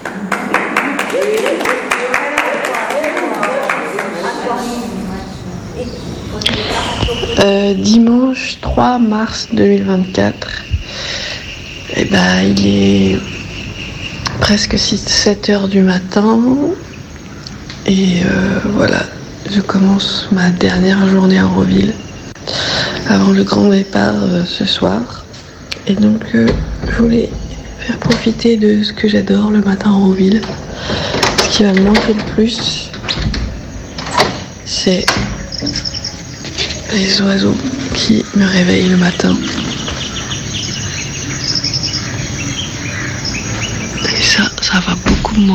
Dimanche 3 mars 2024. Et il est presque 7 heures du matin. Et voilà, je commence ma dernière journée à Roville avant le grand départ ce soir. Et donc je voulais faire profiter de ce que j'adore le matin à Roville. Ce qui va me manquer le plus, c'est les oiseaux qui me réveillent le matin. Et ça va beaucoup me manquer.